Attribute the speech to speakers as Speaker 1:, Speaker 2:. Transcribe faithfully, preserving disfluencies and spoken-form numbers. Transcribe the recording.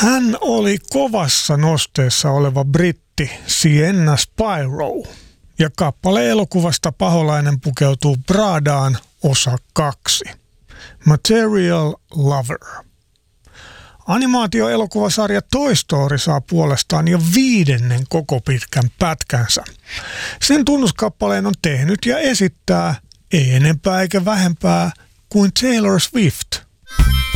Speaker 1: Hän oli kovassa nosteessa oleva britti Sienna Spiro, ja kappale elokuvasta Paholainen pukeutuu Pradaan osa kaksi. Material Lover. Animaatioelokuvasarja Toy Story saa puolestaan jo viidennen koko pitkän pätkänsä. Sen tunnuskappaleen on tehnyt ja esittää ei enempää eikä vähempää kuin Taylor Swift.